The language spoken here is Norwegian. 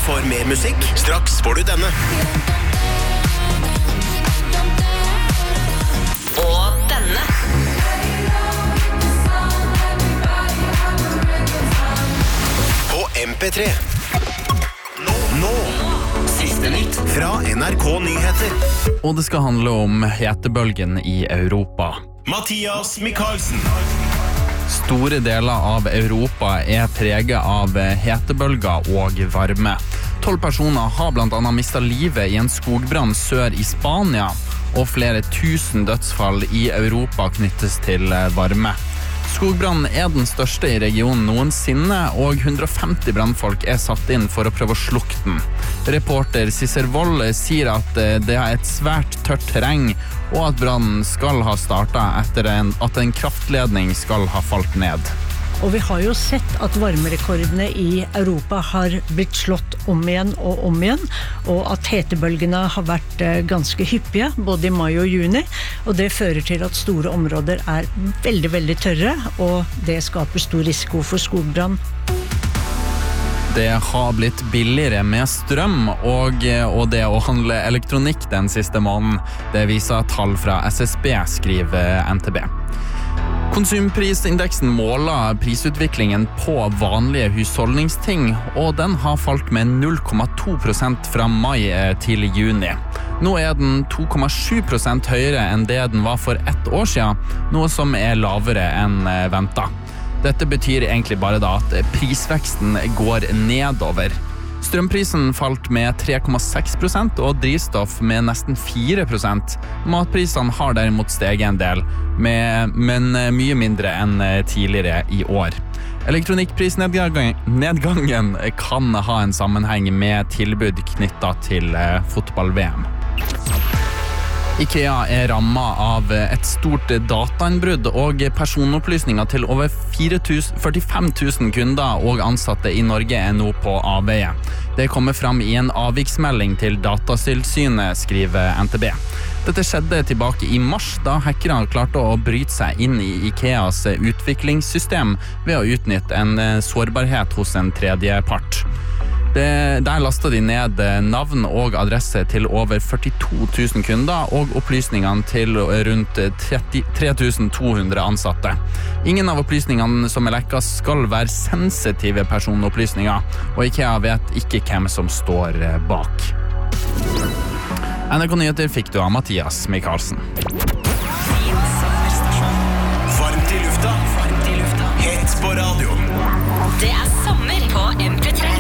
for mer musikk. Straks får du denne. Og denne. På MP3. Nå. Siste nytt fra NRK Nyheter. Og det skal handle om hetebølgen i Europa. Mathias Mikkelsen. Store deler av Europa preget av hetebølger og varme. 12 personer har blant annet mistet livet i en skogbrann sør i Spania, og flere tusen dødsfall i Europa knyttes til varme. Skogbrannen den største i regionen noensinne, og 150 brannfolk satt inn for å prøve å slukke den. Reporter Cicero Vold sier at det et svært tørt terreng, og at brannen skal ha startet etter at en kraftledning skal ha falt ned. Og vi har jo sett at varmerekordene i Europa har blitt slått om igjen, og at hetebølgene har vært ganske hyppige, både i mai og juni, og det fører til at store områder veldig, veldig tørre, og det skaper stor risiko for skogbrann. Det har blitt billigere med strøm og det å handle elektronikk den siste måneden. Det viser tall fra SSB, skriver NTB. Konsumprisindeksen måler prisutviklingen på vanlige husholdningsting, og den har falt med 0,2% fra mai til juni. Nå den 2,7% høyere enn det den var for ett år siden, noe som lavere enn ventet. Dette betyr egentlig bare at prisveksten går nedover. Strømprisen falt med 3,6% og drivstoff med nesten 4%. Matprisene har derimot steget en del, men mye mindre enn tidligere i år. Elektronikkprisnedgangen kan ha en sammenheng med tilbud knyttet til fotball-VM. IKEA rammet av et stort datainnbrudd, og personopplysninger til over 45 000 kunder og ansatte i Norge nå på avveie. Det kommer fram i en avviksmelding til Datatilsynet, skriver NTB. Dette skjedde tilbake i mars, da hackerne klarte å bryte seg inn i IKEAs utviklingssystem ved å utnytte en sårbarhet hos en tredjepart. Der lastet de ned navn og adresse til over 42 000 kunder og opplysningene til rundt 3 200 ansatte. Ingen av opplysningene som lekket skal være sensitive personopplysninger, og IKEA vet ikke hvem som står bak. NRK Nyheter fikk du av Mathias Mikkelsen. Varmt i lufta. Hett på radio. Det sommer på MP3.